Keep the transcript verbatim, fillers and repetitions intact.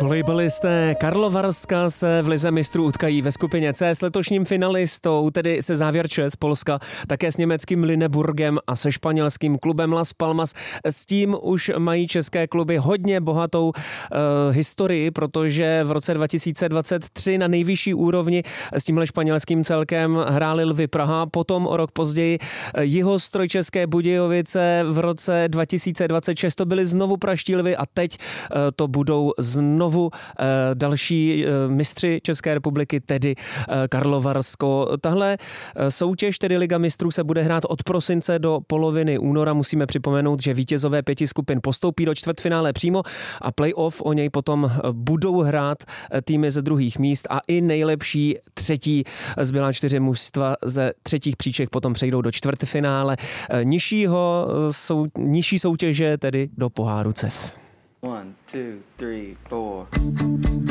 Volejbalisté Karlovarska se v lize mistrů utkají ve skupině C s letošním finalistou, tedy se Závěrče z Polska, také s německým Lüneburgem a se španělským klubem Las Palmas. S tím už mají české kluby hodně bohatou uh, historii, protože v roce dva tisíce dvacet tři na nejvyšší úrovni s tímhle španělským celkem hráli Lvy Praha, potom o rok později Jihostroj České Budějovice, v roce dva tisíce dvacet šest to byly znovu praští Lvy a teď uh, to budou znovu další mistři České republiky, tedy Karlovarsko. Tahle soutěž, tedy Liga mistrů, se bude hrát od prosince do poloviny února. Musíme připomenout, že vítězové pěti skupin postoupí do čtvrtfinále přímo a playoff o něj potom budou hrát týmy ze druhých míst a i nejlepší třetí zbylá čtyři mužstva ze třetích příček potom přejdou do čtvrtfinále nižšího, sou, nižší soutěže, tedy do poháru C E F. One, two, three, four.